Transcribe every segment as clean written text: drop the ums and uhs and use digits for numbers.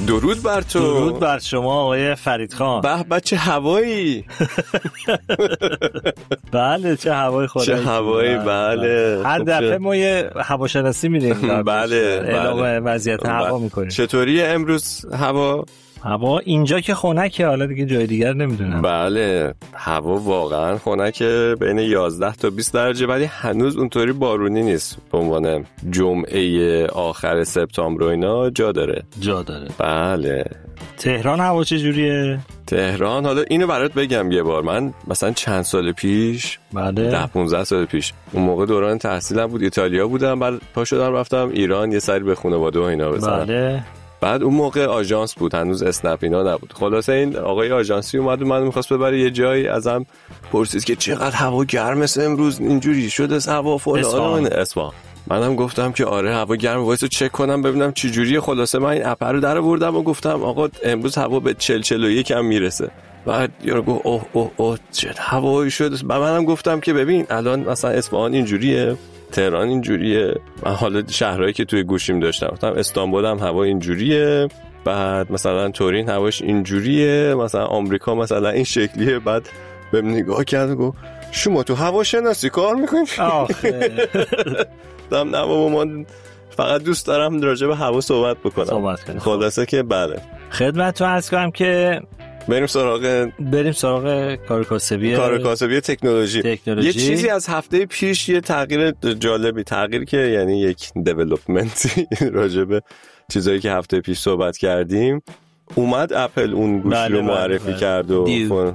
درود بر تو. درود بر شما آقای فرید خان. به بچه هوایی. بله چه هوای خدایی. چه هوایی. بله هر دفعه ما یه هواشناسی میریم. بله اعلام وضعیت هوا میکنیم. چطوری امروز هوا؟ هوا اینجا که خنکه، حالا دیگه جای دیگر نمیدونم. بله هوا واقعا خنکه، بین 11 تا 20 درجه، ولی هنوز اونطوری بارونی نیست. به عنوان جمعه آخر سپتامبر و اینا جا داره. بله. تهران هوا چجوریه؟ تهران حالا اینو برات بگم یه بار، من مثلا چند سال پیش، بله 10-15 سال پیش، اون موقع دوران تحصیلم بود، ایتالیا بودم، بعد پا شدم رفتم ایران یه سری به خانواده و اینا بزنم. بله. بعد اون موقع آژانس بود، هنوز اسنپ اینا نبود. خلاصه این آقای آژانسی اومد و من می‌خواست ببره یه جایی، ازم پرسید که چقدر هوا گرمه امروز، اینجوری شده هوا فلان اصفهان. منم گفتم که آره هوا گرمه، وایسو چک کنم ببینم چه جوریه. خلاصه من این اپ رو درآوردم و گفتم آقا امروز هوا به 40-41 هم میرسه. بعد یارو گفت اوه چه هوایی شده. منم گفتم که ببین الان مثلا اصفهان اینجوریه، تهران اینجوریه، من حالا شهرهایی که توی گوشیم داشتم گفتم استانبول هم هوا اینجوریه، بعد مثلا تورین هواش اینجوریه، مثلا آمریکا مثلا این شکلیه. بعد بهم نگاه کرد و گفت شما تو هواشناسی کار میکنید؟ آخه دم نه بابا، من فقط دوست دارم راجع به هوا صحبت بکنم. خلاصه که بله خدمتتون عرض کنم که بریم سراغ کار کاسبی تکنولوژی. یه چیزی از هفته پیش، یه تغییر جالبی، تغییر که یعنی یک دیولپمنتی راجع به چیزایی که هفته پیش صحبت کردیم، اومد اپل اون گوشی رو معرفی کرد و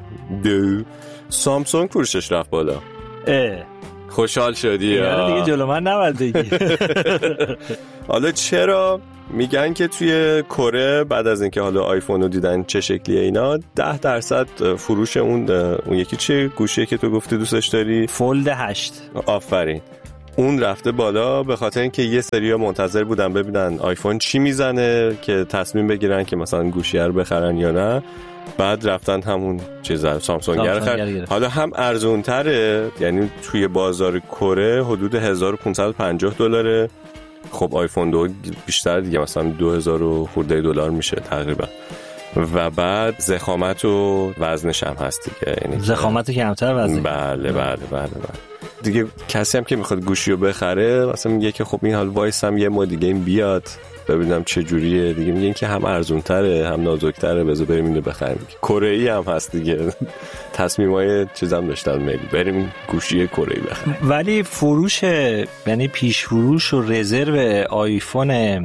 سامسونگ فروشش رفت بالا. خوشحال شدی یا دیگه جلو من نباید بگی. حالا چرا؟ میگن که توی کره بعد از اینکه حالا آیفون رو دیدن چه شکلیه اینا، 10% فروش اون یکی چه گوشیه که تو گفتی دوستش داری؟ فولد 8. آفرین. اون رفته بالا به خاطر اینکه یه سریا منتظر بودن ببینن آیفون چی میزنه که تصمیم بگیرن که مثلا گوشی رو بخرن یا نه. بعد رفتن همون چیزا سامسونگ رو خرید. حالا هم ارزون تره، یعنی توی بازار کره حدود $1550. خب آیفون 2 بیشتر دیگه، مثلا 2000 خورده دلار میشه تقریبا. و بعد ضخامت و وزنش هم هست دیگه، یعنی ضخامت کمتر وزن. بله. دیگه کسی هم که میخواد گوشی رو بخره مثلا میگه که خب این حال وایسم یه ماه دیگه این بیاد ببینم چه جوریه دیگه. میگن که هم ارزون تره هم نازک‌تره، بذار بریم اینو بخریم. کره‌ای هم هست دیگه. تصمیمای چیزام داشتن میلی بریم گوشی کره‌ای بخریم. ولی فروش، یعنی پیش فروش و رزرو آیفون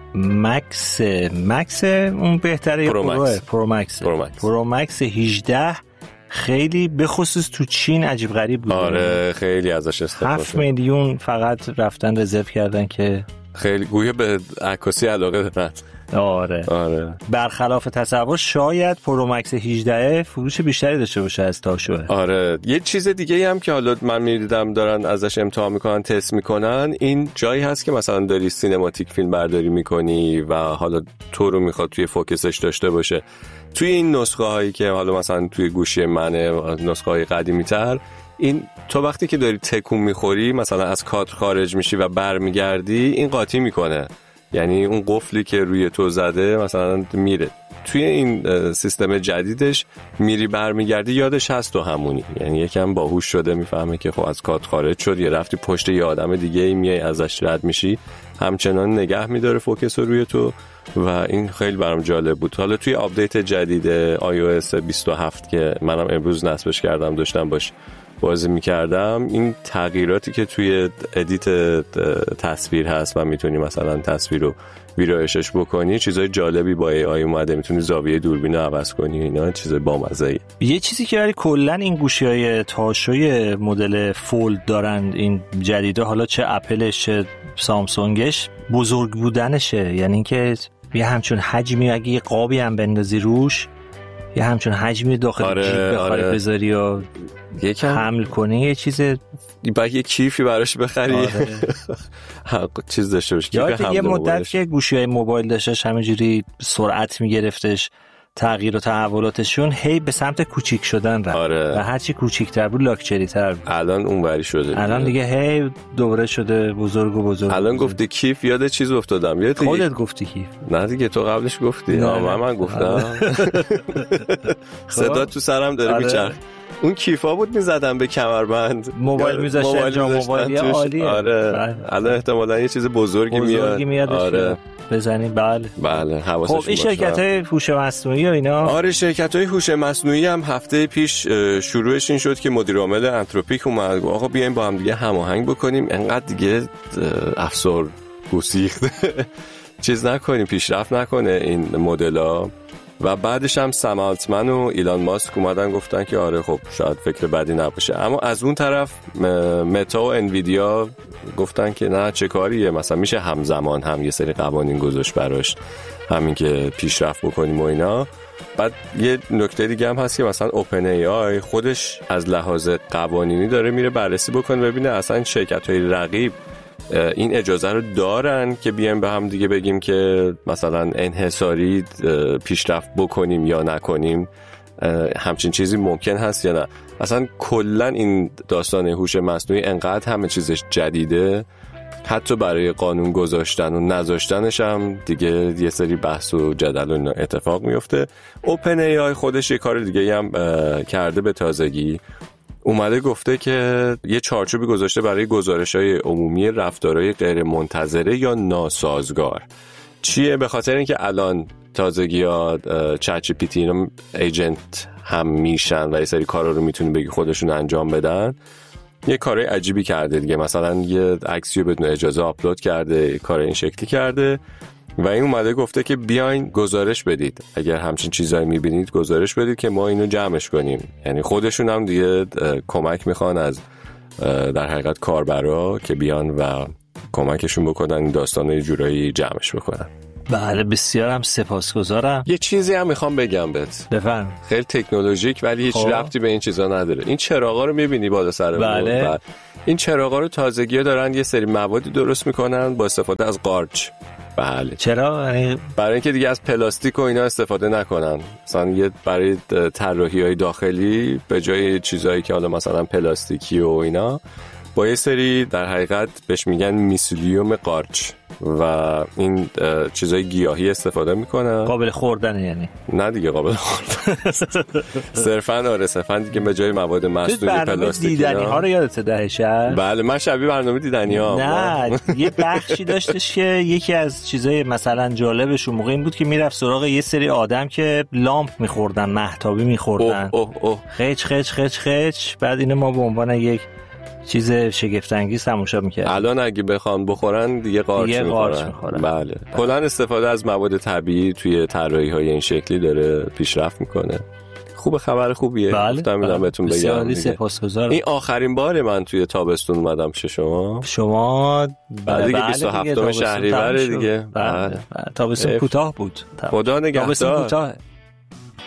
مکس اون بهتره یا پرو مکس 18 خیلی به خصوص تو چین عجیب غریب بود. آره خیلی ازش استفاده 7 میلیون فقط رفتن رزرو کردن که خیلی گویا به عکاسی علاقه دارن. آره. برخلاف تصور شاید پرو مکس 18 فروش بیشتری داشته باشه از تاشوه. آره یه چیز دیگه هم که حالا من می‌دیدم دارن ازش امتحان میکنن، تست میکنن، این جایی هست که مثلا داری سینماتیک فیلم برداری میکنی و حالا تو رو میخواد توی فوکسش داشته باشه. توی این نسخه هایی که حالا مثلا توی گوشی منه، نسخه های قدیمی تر، این تو وقتی که داری تکون میخوری مثلا از کادر خارج میشی و برمیگردی، این قاطی میکنه، یعنی اون قفلی که روی تو زده مثلا میره. توی این سیستم جدیدش میری برمیگردی یادش هست تو همونی، یعنی یکم باهوش شده، میفهمه که خب از کادر خارج شد، یه رفتی پشت یه آدم دیگه میای ازش رد میشی، همچنان نگه میداره فوکس رو روی تو و این خیلی برام جالب بود. حالا توی آپدیت جدید iOS 27 که منم امروز نصبش کردم، داشتم باش بازی میکردم، این تغییراتی که توی ادیت تصویر هست و میتونی مثلا تصویر رو ویرایشش بکنی، چیزای جالبی با AI اومده، میتونی زاویه دوربین رو عوض کنی، اینا چیزای بامزه‌ای. یه چیزی که ولی کلا این گوشی‌های تاشوی مدل فولد دارن این جدیده، حالا چه اپلش چه سامسونگش، بزرگ بودنشه، یعنی اینکه یه همچون حجمی اگه یه قابی هم بندازی روش، یه همچون حجمی داخل جیب بخوای بذاری و یکم حمل کنی، یه چیز باید یه کیفی براش بخری. چیز داشته باشه. یه مدت که گوشی‌های موبایل داشتش همینجوری سرعت میگرفتش، تغییر و تحولاتشون هی به سمت کوچیک شدن رفت. آره. و هرچی کوچیک‌تر بود لاکچری تر بود. الان اونوری شده الان دیگه هی دوباره شده بزرگ و بزرگ. الان گفتی کیف، یاد چیز افتادم. یادت خودت گفتی کیف؟ نه دیگه تو قبلش گفتی. من گفتم. صدا تو سرم داره میچرخه. اون کیفا بود میزدن به کمربند، موبایل میذاشتن جا موبایل. عالیه. آره. الان احتمالاً یه چیز بزرگی میاد. آره بزنین. بله حواسش باشه. خب این شرکت‌های هوش مصنوعی و اینا، آره شرکت‌های هوش مصنوعی هم هفته پیش شروعش این شد که مدیر عامل انتروپیک اومد آقا بیایم با هم دیگه هماهنگ بکنیم، انقدر دیگه افسر گسیخته چیز نکنیم، پیشرفت نکنه این مدل‌ها. و بعدش هم سم آلتمن و ایلان ماسک اومدن گفتن که آره خب شاید فکر بدی نباشه. اما از اون طرف متا و انویدیا گفتن که نه چه کاریه، مثلا میشه همزمان هم یه سری قوانین گذاشت براش، همین که پیشرفت بکنیم و اینا. بعد یه نکته دیگه هم هست که مثلا اوپن ای آی خودش از لحاظ قوانینی داره میره بررسی بکنه ببینه اصلا شرکت‌های رقیب این اجازه رو دارن که بیایم به هم دیگه بگیم که مثلا انحصاری پیشرفت بکنیم یا نکنیم، همچین چیزی ممکن هست یا نه. اصلا کلا این داستان هوش مصنوعی انقدر همه چیزش جدیده، حتی برای قانون گذاشتن و نذاشتنش هم دیگه یه سری بحث و جدل و اتفاق میفته. اوپن ای آی خودش یه کار دیگه هم کرده به تازگی، اومده گفته که یه چارچوبی گذاشته برای گزارش‌های عمومی رفتارهای غیر منتظره یا ناسازگار. چیه؟ به خاطر اینکه الان تازگی‌ها چت جی پی تی اینا ایجنت هم میشن و یه سری کارا رو میتونی بگی خودشون انجام بدن، یه کارای عجیبی کرده دیگه. مثلا یه عکسی رو بدون اجازه آپلود کرده، کار این شکلی کرده و این اومده گفته که بیاین گزارش بدید، اگر همچین چیزایی میبینید گزارش بدید که ما اینو جمعش کنیم. یعنی خودشون هم دیگه کمک میخوان از در حقیقت کاربرا که بیان و کمکشون بکنن این داستانو یه جورایی جمعش بکنن. بله بسیار هم سپاسگزارم. یه چیزی هم میخوام بگم بهت. بفرم. خیلی تکنولوژیک ولی هیچ ربطی به این چیزا نداره. این چراغا رو میبینی بالا سر بله. این چراغا رو تازگی‌ها دارن یه سری موادی درست میکنن با استفاده از قارچ. بله. چرا؟ برای اینکه دیگه از پلاستیک و اینا استفاده نکنن. مثلا یه برای طراحی‌های داخلی به جای چیزایی که حالا مثلا پلاستیکی و اینا با یه سری در حقیقت بهش میگن میسیلیوم قارچ و این چیزای گیاهی استفاده میکنن. قابل خوردن یعنی؟ نه دیگه قابل خوردن صرفاً دیگه به جای مواد مصنوعی پلاستیکی. دیدنی ها رو یادت دهشه؟ بله من شبیه برنامه دیدنی ها. نه یه بخشی داشتش که یکی از چیزای مثلا جالبش اون موقع این بود که میرفت سراغ یه سری آدم که لامپ میخوردن، مهتابی میخوردن. خچ بعد اینو ما به عنوان یک چیز شگفت انگیز تماشا می‌کرد. الان اگه بخوان بخورن دیگه قارچ می‌خورن. بله. کلاً استفاده از مواد طبیعی توی طراحی‌های این شکلی داره پیشرفت میکنه. خوب خبر خوبیه. گفتم اینم بهتون بگم. بسیار سپاسگزارم. این آخرین باره من توی تابستون اومدم پیش شما بعد دیگه 27 شهریور دیگه. بله. تابستون کوتاه بود. خدا نگهدار. تابستون کوتاه.